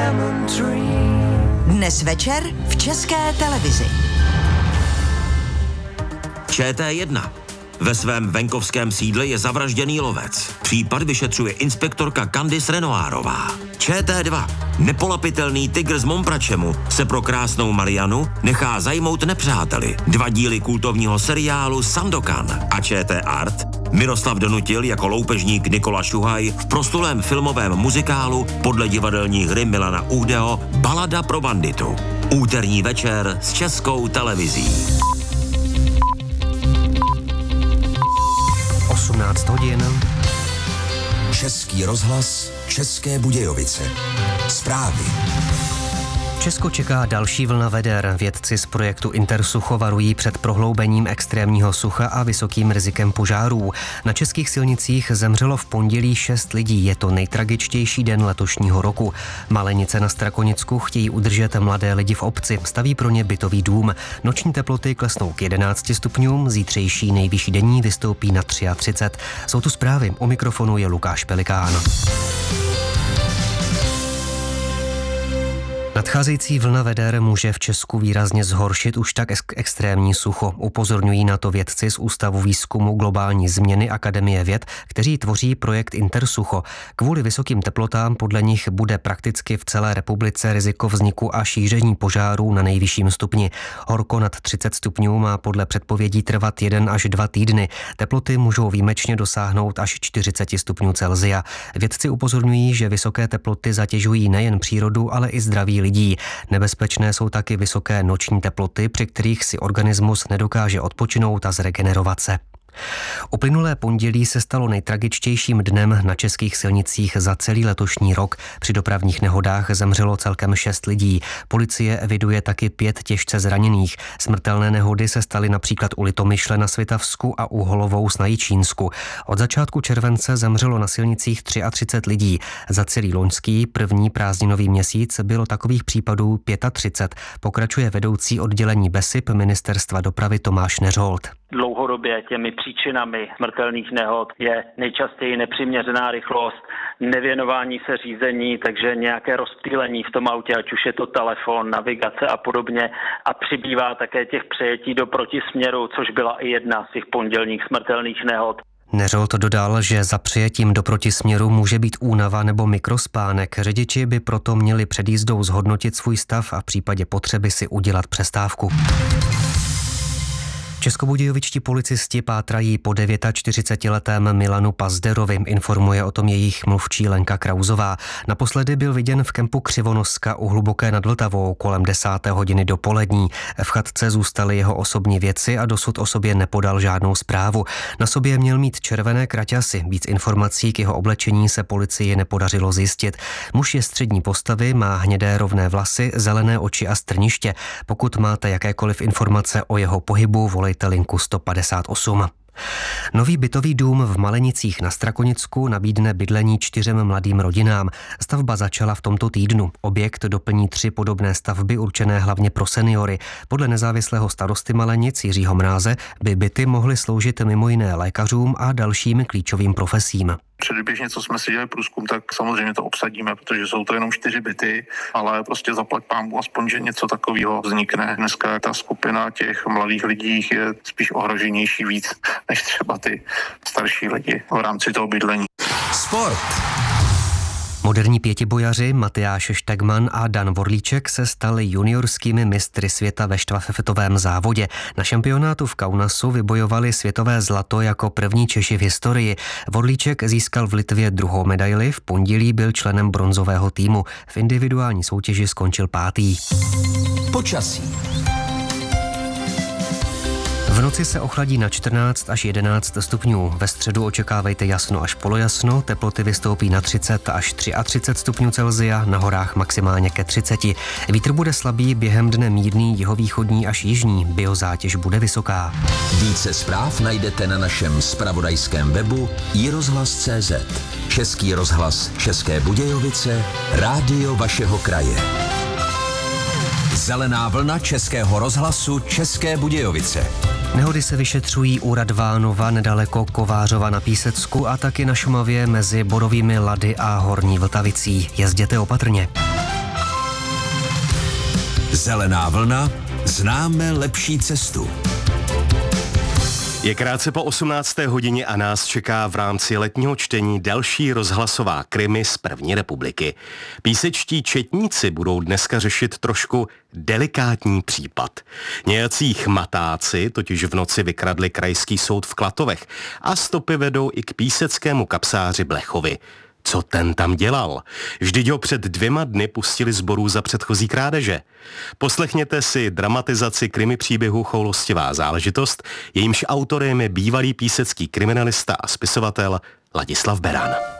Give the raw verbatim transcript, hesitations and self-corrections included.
Dnes večer v České televizi. Č T jedna. Ve svém venkovském sídle je zavražděný lovec. Případ vyšetřuje inspektorka Candice Renoirová. Č T dva. Nepolapitelný tygr z Mompračemu se pro krásnou Marianu nechá zajmout nepřáteli. Dva díly kultovního seriálu Sandokan. A Č T Art. Miroslav donutil jako loupežník Nikola Šuhaj v proslulém filmovém muzikálu podle divadelní hry Milana Uhdeho Balada pro banditu. Úterní večer s Českou televizí. osmnáct hodin. Český rozhlas, České Budějovice. Zprávy. Česko čeká další vlna veder. Vědci z projektu Intersucho varují před prohloubením extrémního sucha a vysokým rizikem požárů. Na českých silnicích zemřelo v pondělí šest lidí. Je to nejtragičtější den letošního roku. Malenice na Strakonicku chtějí udržet mladé lidi v obci. Staví pro ně bytový dům. Noční teploty klesnou k jedenácti stupňům. Zítřejší nejvyšší denní vystoupí na třicet tři. Jsou tu zprávy. U mikrofonu je Lukáš Pelikán. Nadcházející vlna veder může v Česku výrazně zhoršit už tak extrémní sucho. Upozorňují na to vědci z Ústavu výzkumu globální změny Akademie věd, kteří tvoří projekt Intersucho. Kvůli vysokým teplotám podle nich bude prakticky v celé republice riziko vzniku a šíření požárů na nejvyšším stupni. Horko nad třicet stupňů má podle předpovědí trvat jeden až dva týdny. Teploty můžou výjimečně dosáhnout až čtyřicet stupňů Celsia. Vědci upozorňují, že vysoké teploty zatěžují nejen přírodu, ale i zdraví lidí. Nebezpečné jsou taky vysoké noční teploty, při kterých si organismus nedokáže odpočinout a zregenerovat se. Uplynulé pondělí se stalo nejtragičtějším dnem na českých silnicích za celý letošní rok. Při dopravních nehodách zemřelo celkem šest lidí. Policie eviduje taky pět těžce zraněných. Smrtelné nehody se staly například u Litomyšle na Svitavsku a u Holovous na Jičínsku. Od začátku července zemřelo na silnicích třicet tři lidí. Za celý loňský první prázdninový měsíc bylo takových případů třicet pět. Pokračuje vedoucí oddělení BESIP Ministerstva dopravy Tomáš Neřolt. Dlouhodobě těmi příčinami smrtelných nehod je nejčastěji nepřiměřená rychlost, nevěnování se řízení, takže nějaké rozptýlení v tom autě, ať už je to telefon, navigace a podobně. A přibývá také těch přejetí do protisměru, což byla i jedna z těch pondělních smrtelných nehod. Neřolt dodal, že za přijetím do protisměru může být únava nebo mikrospánek. Řidiči by proto měli před jízdou zhodnotit svůj stav a v případě potřeby si udělat přestávku. Českobudějovičtí policisti pátrají po čtyřicetidevítiletém Milanu Pazderovi, informuje o tom jejich mluvčí Lenka Krauzová. Naposledy byl viděn v kempu Křivonoska u Hluboké nad Vltavou kolem desáté hodiny dopolední. V chatce zůstaly jeho osobní věci a dosud o sobě nepodal žádnou zprávu. Na sobě měl mít červené kraťasy. Víc informací k jeho oblečení se policii nepodařilo zjistit. Muž je střední postavy, má hnědé rovné vlasy, zelené oči a strniště. Pokud máte jakékoliv informace o jeho pohybu, volejte linku sto padesát osm. Nový bytový dům v Malenicích na Strakonicku nabídne bydlení čtyřem mladým rodinám. Stavba začala v tomto týdnu. Objekt doplní tři podobné stavby určené hlavně pro seniory. Podle nezávislého starosty Malenic Jiřího Mráze by byty mohly sloužit mimo jiné lékařům a dalším klíčovým profesím. Předběžně, co jsme si dělali průzkum, tak samozřejmě to obsadíme, protože jsou to jenom čtyři byty, ale prostě zaplať pánbůh aspoň, že něco takového vznikne. Dneska ta skupina těch mladých lidí je spíš ohroženější víc než třeba ty starší lidi v rámci toho bydlení. Sport. Moderní pětibojaři Matyáš Štegman a Dan Vorlíček se stali juniorskými mistry světa ve štafetovém závodě. Na šampionátu v Kaunasu vybojovali světové zlato jako první Češi v historii. Vorlíček získal v Litvě druhou medaili, v pondělí byl členem bronzového týmu. V individuální soutěži skončil pátý. Počasí. V noci se ochladí na čtrnáct až jedenáct stupňů. Ve středu očekávejte jasno až polojasno, teploty vystoupí na třicet až třicet tři stupňů Celsia, na horách maximálně ke třiceti. Vítr bude slabý, během dne mírný, jihovýchodní až jižní, biozátěž bude vysoká. Více zpráv najdete na našem zpravodajském webu i rozhlas tečka cé zet. Český rozhlas České Budějovice, rádio vašeho kraje. Zelená vlna Českého rozhlasu České Budějovice. Nehody se vyšetřují u Radvánova nedaleko Kovářova na Písecku a taky na Šumavě mezi Borovými Lady a Horní Vltavicí. Jezděte opatrně. Zelená vlna, známe lepší cestu. Je krátce po osmnácté hodině a nás čeká v rámci letního čtení další rozhlasová krimi z první republiky. Písečtí četníci budou dneska řešit trošku delikátní případ. Nějací chmatáci totiž v noci vykradli krajský soud v Klatovech a stopy vedou i k píseckému kapsáři Blechovi. Co ten tam dělal? Vždyť ho před dvěma dny pustili z borů za předchozí krádeže. Poslechněte si dramatizaci krimi příběhu Choulostivá záležitost, jejímž autorem je bývalý písecký kriminalista a spisovatel Ladislav Beran.